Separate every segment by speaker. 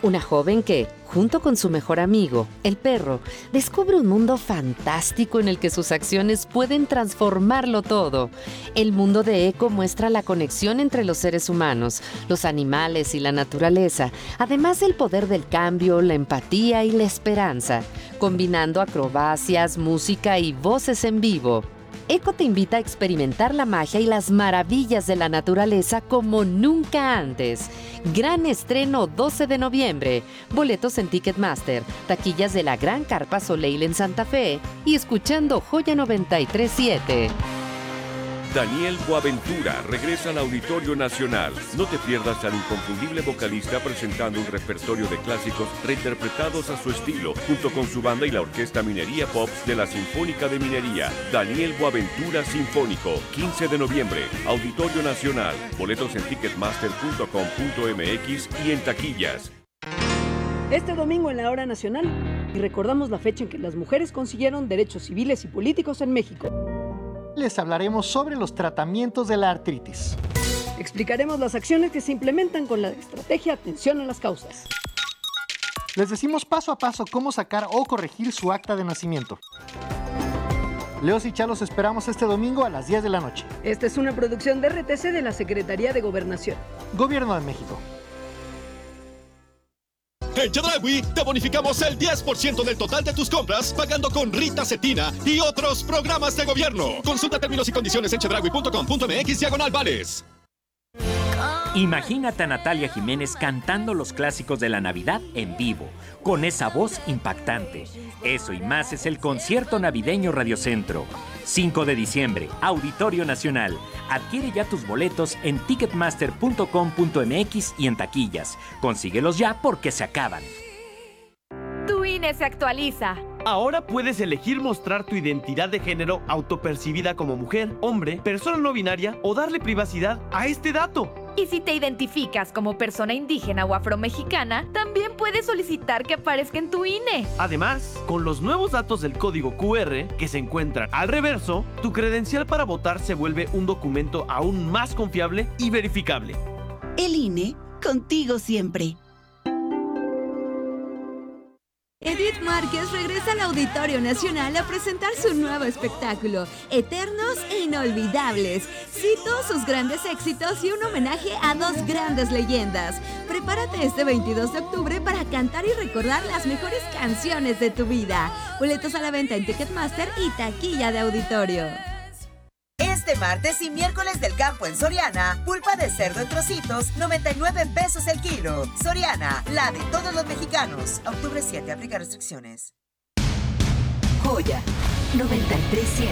Speaker 1: Una joven que, junto con su mejor amigo, el perro, descubre un mundo fantástico en el que sus acciones pueden transformarlo todo. El mundo de Eco muestra la conexión entre los seres humanos, los animales y la naturaleza, además del poder del cambio, la empatía y la esperanza, combinando acrobacias, música y voces en vivo. Eco te invita a experimentar la magia y las maravillas de la naturaleza como nunca antes. Gran estreno 12 de noviembre. Boletos en Ticketmaster, taquillas de la Gran Carpa Soleil en Santa Fe y escuchando Joya 93.7.
Speaker 2: Daniel Boaventura regresa al Auditorio Nacional. No te pierdas al inconfundible vocalista presentando un repertorio de clásicos reinterpretados a su estilo, junto con su banda y la Orquesta Minería Pops de la Sinfónica de Minería. Daniel Boaventura Sinfónico, 15 de noviembre, Auditorio Nacional. Boletos en ticketmaster.com.mx y en taquillas.
Speaker 3: Este domingo en la Hora Nacional, y recordamos la fecha en que las mujeres consiguieron derechos civiles y políticos en México.
Speaker 4: Les hablaremos sobre los tratamientos de la artritis.
Speaker 3: Explicaremos las acciones que se implementan con la estrategia Atención a las Causas.
Speaker 4: Les decimos paso a paso cómo sacar o corregir su acta de nacimiento. Leos y Chalos esperamos este domingo a las 10 de la noche.
Speaker 3: Esta es una producción de RTC de la Secretaría de Gobernación.
Speaker 4: Gobierno de México.
Speaker 5: En Chedraui te bonificamos el 10% del total de tus compras pagando con Rita Cetina y otros programas de gobierno. Consulta términos y condiciones en chedraui.com.mx/vales.
Speaker 6: Imagínate a Natalia Jiménez cantando los clásicos de la Navidad en vivo, con esa voz impactante. Eso y más es el concierto navideño Radiocentro. 5 de diciembre, Auditorio Nacional. Adquiere ya tus boletos en ticketmaster.com.mx y en taquillas. Consíguelos ya porque se acaban.
Speaker 7: Tu INE se actualiza.
Speaker 8: Ahora puedes elegir mostrar tu identidad de género autopercibida como mujer, hombre, persona no binaria o darle privacidad a este dato.
Speaker 7: Y si te identificas como persona indígena o afromexicana, también puedes solicitar que aparezca en tu INE.
Speaker 8: Además, con los nuevos datos del código QR que se encuentran al reverso, tu credencial para votar se vuelve un documento aún más confiable y verificable.
Speaker 9: El INE, contigo siempre. Edith Márquez regresa al Auditorio Nacional a presentar su nuevo espectáculo, Eternos e Inolvidables. Cito sus grandes éxitos y un homenaje a dos grandes leyendas. Prepárate este 22 de octubre para cantar y recordar las mejores canciones de tu vida. Boletos a la venta en Ticketmaster y taquilla de auditorio.
Speaker 10: Este martes y miércoles del campo en Soriana, pulpa de cerdo en trocitos, 99 pesos el kilo. Soriana, la de todos los mexicanos. Octubre 7, aplica restricciones.
Speaker 9: Joya 93.7.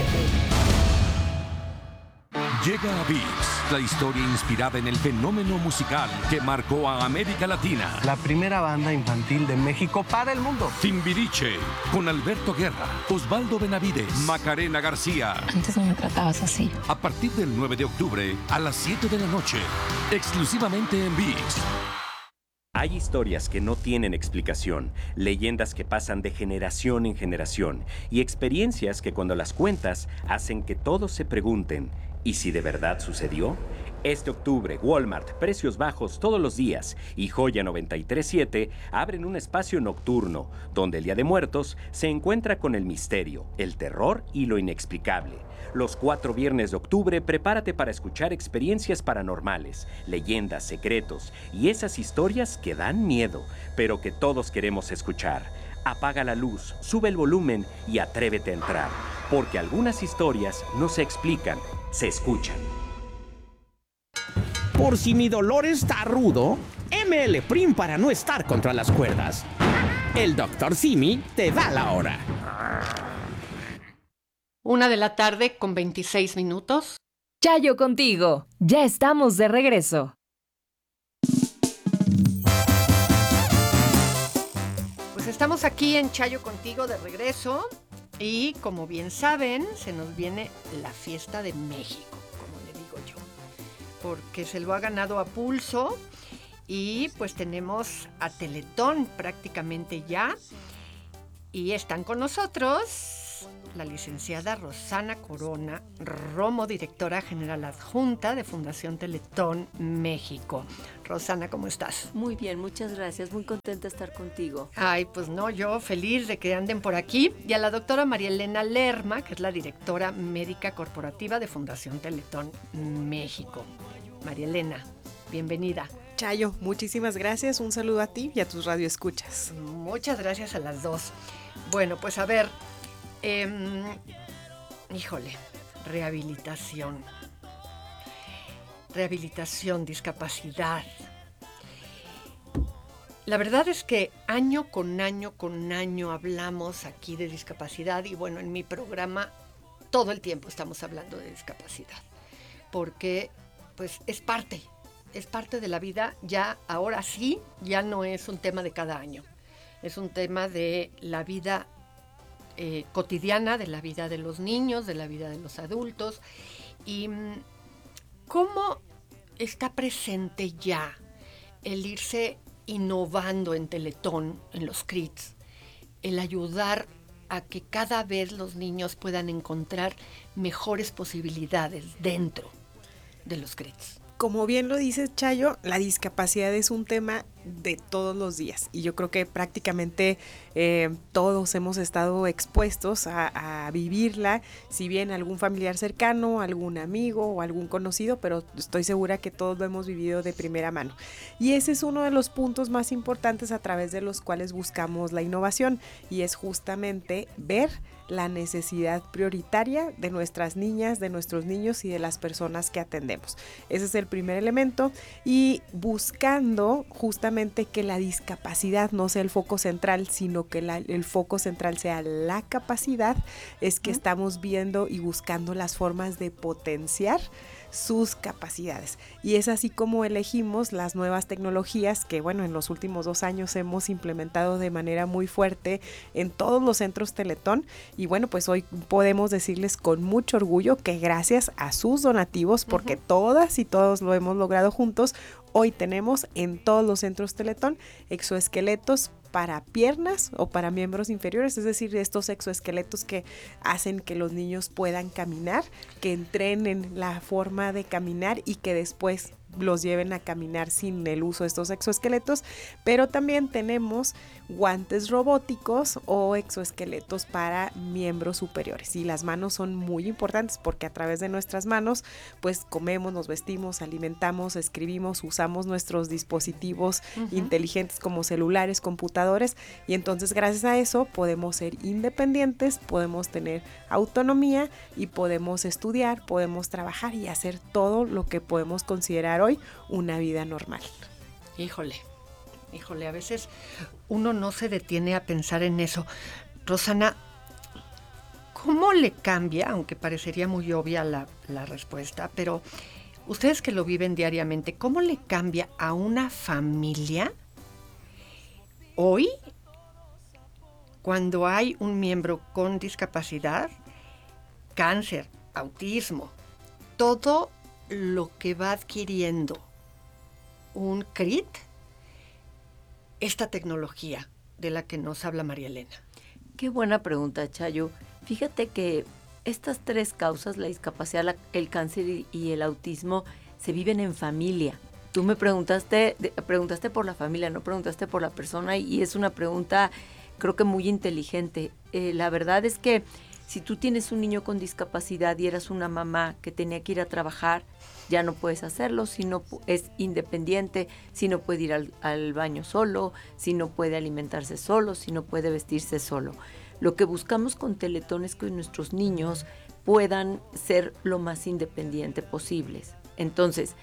Speaker 2: Llega a ViX, la historia inspirada en el fenómeno musical que marcó a América Latina.
Speaker 11: La primera banda infantil de México para el mundo.
Speaker 2: Timbiriche, con Alberto Guerra, Osvaldo Benavides, Macarena García.
Speaker 12: Antes no me tratabas así.
Speaker 2: A partir del 9 de octubre a las 7 de la noche, exclusivamente en ViX.
Speaker 6: Hay historias que no tienen explicación, leyendas que pasan de generación en generación y experiencias que cuando las cuentas hacen que todos se pregunten, ¿y si de verdad sucedió? Este octubre, Walmart, Precios Bajos todos los días y Joya 93.7 abren un espacio nocturno donde el Día de Muertos se encuentra con el misterio, el terror y lo inexplicable. Los 4 viernes de octubre, prepárate para escuchar experiencias paranormales, leyendas, secretos y esas historias que dan miedo, pero que todos queremos escuchar. Apaga la luz, sube el volumen y atrévete a entrar, porque algunas historias no se explican, se escuchan.
Speaker 13: Por si mi dolor está rudo, ML Prim para no estar contra las cuerdas. El Dr. Simi te da la hora.
Speaker 14: 1:00 con 26 minutos.
Speaker 15: Chayo contigo, ya estamos de regreso.
Speaker 14: Pues estamos aquí en Chayo contigo de regreso y como bien saben, se nos viene la fiesta de México, como le digo yo, porque se lo ha ganado a pulso y pues tenemos a Teletón prácticamente ya y están con nosotros es la licenciada Rosana Corona Romo, directora general adjunta de Fundación Teletón México. Rosana, ¿cómo estás?
Speaker 12: Muy bien, muchas gracias. Muy contenta de estar contigo.
Speaker 14: Ay, pues no, yo feliz de que anden por aquí. Y a la doctora María Elena Lerma, que es la directora médica corporativa de Fundación Teletón México. María Elena, bienvenida.
Speaker 16: Chayo, muchísimas gracias. Un saludo a ti y a tus radioescuchas.
Speaker 14: Muchas gracias a las dos. Bueno, pues a ver, híjole, rehabilitación, discapacidad. La verdad es que año con año hablamos aquí de discapacidad y bueno, en mi programa todo el tiempo estamos hablando de discapacidad, porque pues es parte de la vida, ya ahora sí, ya no es un tema de cada año, es un tema de la vida cotidiana, de la vida de los niños, de la vida de los adultos. Y cómo está presente ya el irse innovando en Teletón, en los CRITs, el ayudar a que cada vez los niños puedan encontrar mejores posibilidades dentro de los CRITs.
Speaker 16: Como bien lo dices, Chayo, la discapacidad es un tema de todos los días y yo creo que prácticamente todos hemos estado expuestos a vivirla, si bien algún familiar cercano, algún amigo o algún conocido, pero estoy segura que todos lo hemos vivido de primera mano. Y ese es uno de los puntos más importantes a través de los cuales buscamos la innovación y es justamente ver la necesidad prioritaria de nuestras niñas, de nuestros niños y de las personas que atendemos. Ese es el primer elemento y buscando justamente que la discapacidad no sea el foco central, sino que el foco central sea la capacidad, es que estamos viendo y buscando las formas de potenciar sus capacidades. Y es así como elegimos las nuevas tecnologías que, bueno, en los últimos 2 años hemos implementado de manera muy fuerte en todos los centros Teletón. Y bueno, pues hoy podemos decirles con mucho orgullo que gracias a sus donativos, porque todas y todos lo hemos logrado juntos, hoy tenemos en todos los centros Teletón exoesqueletos para piernas o para miembros inferiores, es decir, estos exoesqueletos que hacen que los niños puedan caminar, que entrenen la forma de caminar y que después los lleven a caminar sin el uso de estos exoesqueletos, pero también tenemos guantes robóticos o exoesqueletos para miembros superiores y las manos son muy importantes porque a través de nuestras manos pues comemos, nos vestimos, alimentamos, escribimos, usamos nuestros dispositivos inteligentes como celulares, computadores y entonces gracias a eso podemos ser independientes, podemos tener autonomía y podemos estudiar, podemos trabajar y hacer todo lo que podemos considerar hoy una vida normal.
Speaker 14: Híjole, a veces uno no se detiene a pensar en eso. Rosana, ¿cómo le cambia, aunque parecería muy obvia la respuesta, pero ustedes que lo viven diariamente, ¿cómo le cambia a una familia hoy cuando hay un miembro con discapacidad, cáncer, autismo, todo lo que va adquiriendo un CRIT, esta tecnología de la que nos habla María Elena?
Speaker 12: Qué buena pregunta, Chayo. Fíjate que estas 3 causas, la discapacidad, el cáncer y el autismo, se viven en familia. Tú me preguntaste por la familia, no preguntaste por la persona y es una pregunta creo que muy inteligente. La verdad es que si tú tienes un niño con discapacidad y eras una mamá que tenía que ir a trabajar, ya no puedes hacerlo, si no es independiente, si no puede ir al baño solo, si no puede alimentarse solo, si no puede vestirse solo. Lo que buscamos con Teletón es que nuestros niños puedan ser lo más independiente posibles. Entonces,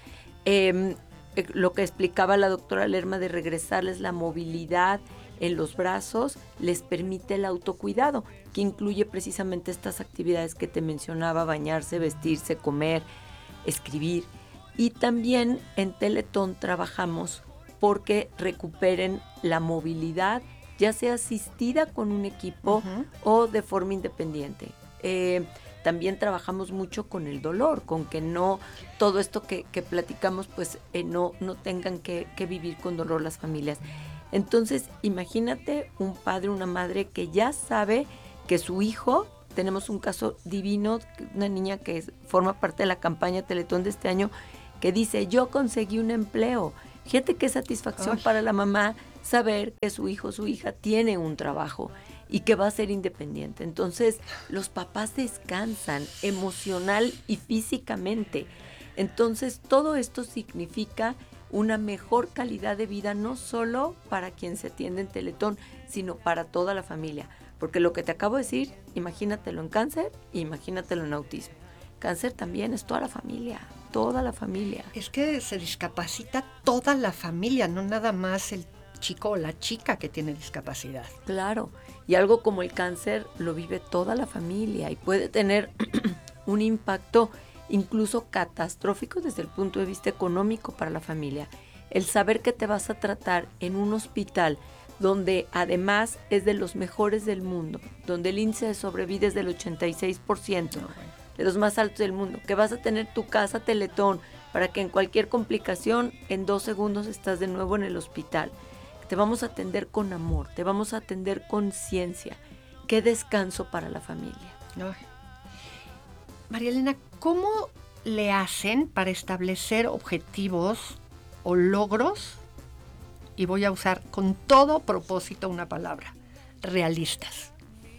Speaker 12: lo que explicaba la doctora Lerma de regresarles la movilidad en los brazos, les permite el autocuidado, que incluye precisamente estas actividades que te mencionaba, bañarse, vestirse, comer, escribir. Y también en Teletón trabajamos porque recuperen la movilidad, ya sea asistida con un equipo o de forma independiente. También trabajamos mucho con el dolor, con que no todo esto que platicamos, pues no tengan que vivir con dolor las familias. Entonces, imagínate un padre, una madre que ya sabe que su hijo tenemos un caso divino, una niña que forma parte de la campaña Teletón de este año, que dice, yo conseguí un empleo. Fíjate qué satisfacción para la mamá saber que su hijo o su hija tiene un trabajo y que va a ser independiente. Entonces, los papás descansan emocional y físicamente. Entonces, todo esto significa una mejor calidad de vida, no solo para quien se atiende en Teletón, sino para toda la familia. Porque lo que te acabo de decir, imagínatelo en cáncer, imagínatelo en autismo. Cáncer también es toda la familia, toda la familia.
Speaker 14: Es que se discapacita toda la familia, no nada más el chico o la chica que tiene discapacidad.
Speaker 12: Claro, y algo como el cáncer lo vive toda la familia y puede tener un impacto incluso catastrófico desde el punto de vista económico para la familia. El saber que te vas a tratar en un hospital donde además es de los mejores del mundo, donde el índice de sobrevida es del 86%, de los más altos del mundo, que vas a tener tu casa Teletón para que en cualquier complicación en 2 segundos estás de nuevo en el hospital. Te vamos a atender con amor, te vamos a atender con ciencia. Qué descanso para la familia.
Speaker 14: Ay. María Elena, ¿cómo le hacen para establecer objetivos o logros? Y voy a usar con todo propósito una palabra, realistas.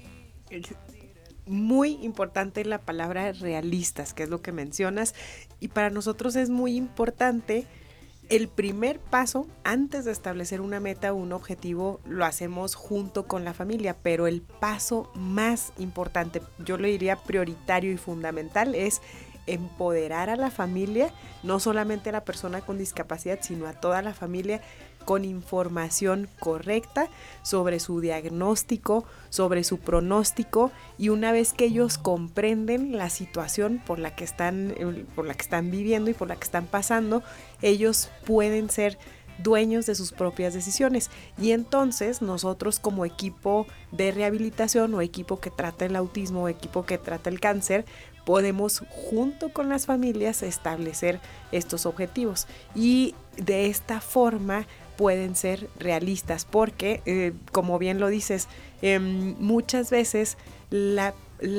Speaker 16: Muy importante la palabra realistas, que es lo que mencionas, y para nosotros es muy importante. El primer paso, antes de establecer una meta o un objetivo, lo hacemos junto con la familia, pero el paso más importante, yo le diría prioritario y fundamental, es empoderar a la familia, no solamente a la persona con discapacidad, sino a toda la familia, con información correcta sobre su diagnóstico, sobre su pronóstico, y una vez que ellos comprenden la situación por la que están viviendo y por la que están pasando, ellos pueden ser dueños de sus propias decisiones. Y entonces nosotros como equipo de rehabilitación o equipo que trata el autismo o equipo que trata el cáncer, podemos junto con las familias establecer estos objetivos y de esta forma pueden ser realistas porque, como bien lo dices, muchas veces el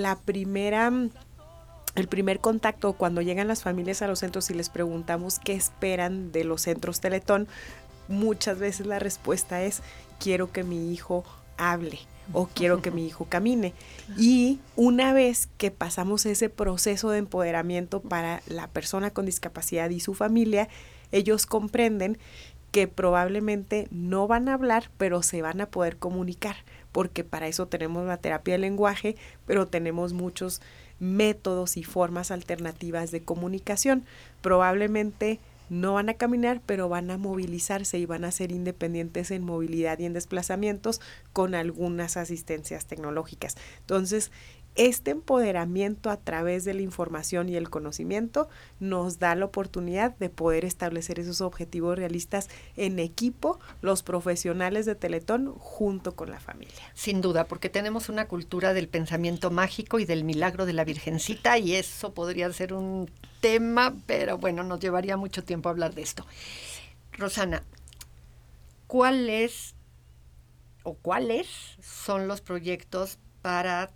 Speaker 16: primer contacto cuando llegan las familias a los centros y les preguntamos qué esperan de los centros Teletón, muchas veces la respuesta es quiero que mi hijo hable o quiero que mi hijo camine. Y una vez que pasamos ese proceso de empoderamiento para la persona con discapacidad y su familia, ellos comprenden que probablemente no van a hablar, pero se van a poder comunicar, porque para eso tenemos la terapia del lenguaje, pero tenemos muchos métodos y formas alternativas de comunicación. Probablemente no van a caminar, pero van a movilizarse y van a ser independientes en movilidad y en desplazamientos con algunas asistencias tecnológicas. Entonces, este empoderamiento a través de la información y el conocimiento nos da la oportunidad de poder establecer esos objetivos realistas en equipo, los profesionales de Teletón junto con la familia.
Speaker 14: Sin duda, porque tenemos una cultura del pensamiento mágico y del milagro de la Virgencita y eso podría ser un tema, pero bueno, nos llevaría mucho tiempo hablar de esto. Rosana, ¿cuáles son los proyectos para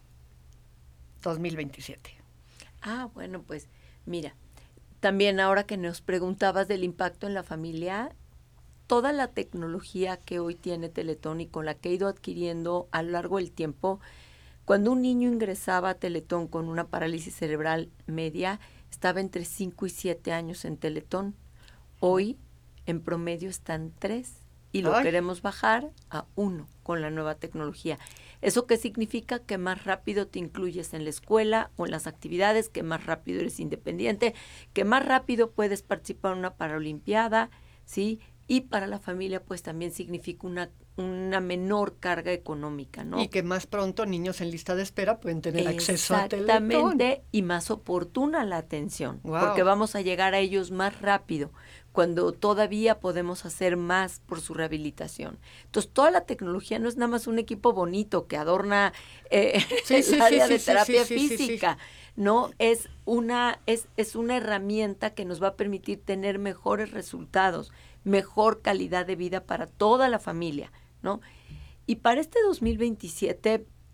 Speaker 14: 2027?
Speaker 12: Bueno, pues mira, también ahora que nos preguntabas del impacto en la familia, toda la tecnología que hoy tiene Teletón y con la que he ido adquiriendo a lo largo del tiempo, cuando un niño ingresaba a Teletón con una parálisis cerebral media, estaba entre 5 y 7 años en Teletón. Hoy, en promedio, están 3 y lo queremos bajar a 1 con la nueva tecnología. ¿Eso qué significa? Que más rápido te incluyes en la escuela o en las actividades, que más rápido eres independiente, que más rápido puedes participar en una paralimpiada, ¿sí? Y para la familia, pues también significa una menor carga económica, ¿no?
Speaker 14: Y que más pronto niños en lista de espera pueden tener acceso a Teletón.
Speaker 12: Exactamente, y más oportuna la atención, porque vamos a llegar a ellos más rápido, cuando todavía podemos hacer más por su rehabilitación. Entonces, toda la tecnología no es nada más un equipo bonito que adorna el área de terapia física, ¿no? Es una herramienta que nos va a permitir tener mejores resultados, mejor calidad de vida para toda la familia, ¿no? Y para este 2027,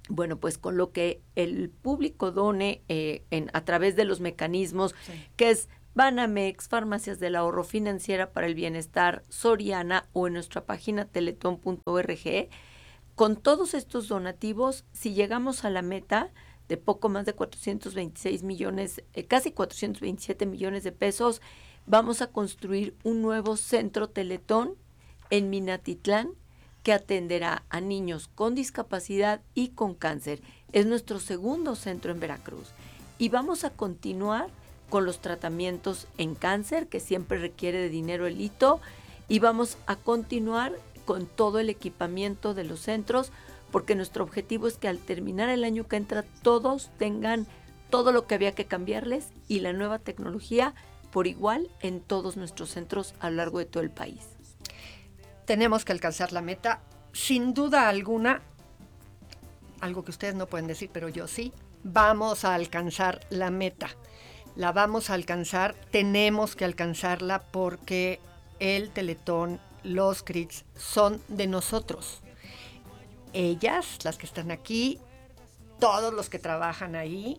Speaker 12: Bueno, pues con lo que el público done a través de los mecanismos, que es Banamex, Farmacias del Ahorro, Financiera para el Bienestar, Soriana o en nuestra página teletón.org, con todos estos donativos, si llegamos a la meta de poco más de 426 millones, casi 427 millones de pesos, vamos a construir un nuevo centro Teletón en Minatitlán que atenderá a niños con discapacidad y con cáncer. Es nuestro segundo centro en Veracruz. Y vamos a continuar con los tratamientos en cáncer, que siempre requiere de dinero el hito, y vamos a continuar con todo el equipamiento de los centros, porque nuestro objetivo es que al terminar el año que entra todos tengan todo lo que había que cambiarles y la nueva tecnología por igual en todos nuestros centros a lo largo de todo el país.
Speaker 14: Tenemos que alcanzar la meta, sin duda alguna, algo que ustedes no pueden decir, pero yo sí, vamos a alcanzar la meta. La vamos a alcanzar, tenemos que alcanzarla porque el Teletón, los CRITs son de nosotros. Ellas, las que están aquí, todos los que trabajan ahí,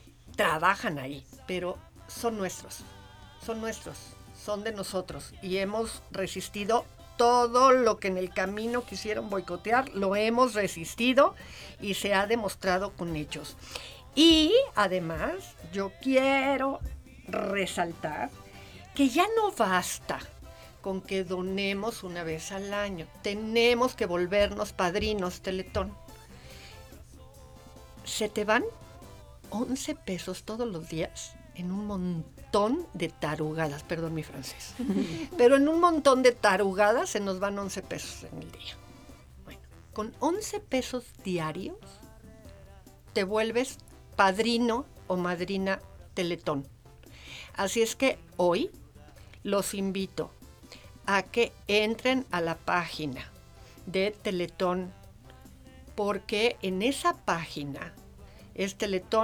Speaker 14: pero son nuestros, son de nosotros y hemos resistido todo lo que en el camino quisieron boicotear, lo hemos resistido y se ha demostrado con hechos. Y además yo quiero resaltar que ya no basta con que donemos una vez al año. Tenemos que volvernos padrinos Teletón. Se te van 11 pesos todos los días en un montón de tarugadas, perdón mi francés, pero en un montón de tarugadas se nos van 11 pesos en el día. Bueno, con 11 pesos diarios te vuelves padrino o madrina Teletón. Así es que hoy los invito a que entren a la página de Teletón, porque en esa página es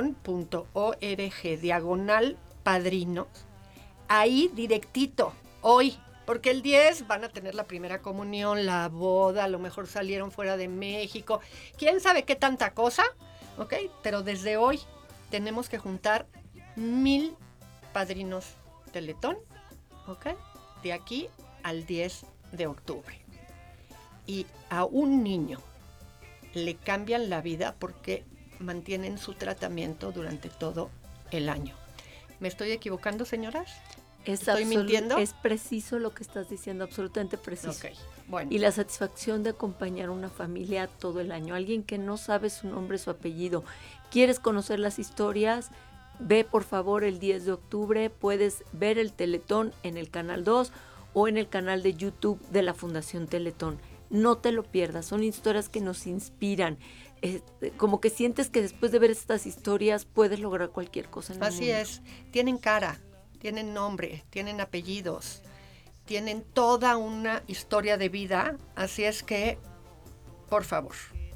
Speaker 14: teletón.org/padrinos. Ahí directito, hoy, porque el 10 van a tener la primera comunión, la boda, a lo mejor salieron fuera de México, quién sabe qué tanta cosa, ¿ok? Pero desde hoy tenemos que juntar 1000 padrinos Teletón, ¿ok? De aquí al 10 de octubre. Y a un niño le cambian la vida porque mantienen su tratamiento durante todo el año. ¿Me estoy equivocando, señoras? ¿Estoy mintiendo?
Speaker 12: Es preciso lo que estás diciendo, absolutamente preciso.
Speaker 14: Okay, bueno.
Speaker 12: Y la satisfacción de acompañar a una familia todo el año. Alguien que no sabe su nombre, su apellido. ¿Quieres conocer las historias? Ve por favor el 10 de octubre. Puedes ver el Teletón en el Canal 2 o en el canal de YouTube de la Fundación Teletón. No te lo pierdas, son historias que nos inspiran. Como que sientes que después de ver estas historias puedes lograr cualquier cosa en el mundo.
Speaker 14: Así es, tienen cara, tienen nombre, tienen apellidos, tienen toda una historia de vida, así es que, por favor,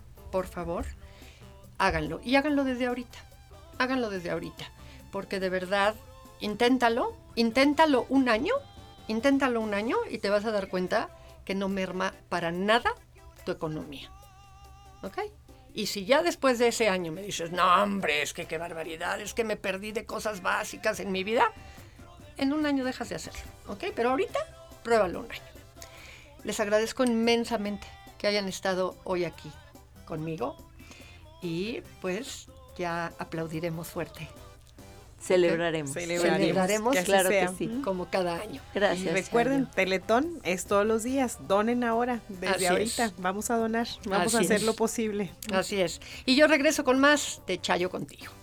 Speaker 14: háganlo. Y háganlo desde ahorita, porque de verdad, inténtalo un año y te vas a dar cuenta que no merma para nada tu economía, ¿ok? Y si ya después de ese año me dices, no hombre, es que qué barbaridad, es que me perdí de cosas básicas en mi vida, en un año dejas de hacerlo, ¿ok? Pero ahorita, pruébalo un año. Les agradezco inmensamente que hayan estado hoy aquí conmigo y pues ya aplaudiremos fuerte.
Speaker 12: Celebraremos,
Speaker 14: claro que sí, como cada año.
Speaker 12: Gracias.
Speaker 16: Y recuerden, Teletón es todos los días, donen ahora, desde ahorita, vamos a donar, vamos a hacer lo posible.
Speaker 14: Así es. Y yo regreso con más de Chayo contigo.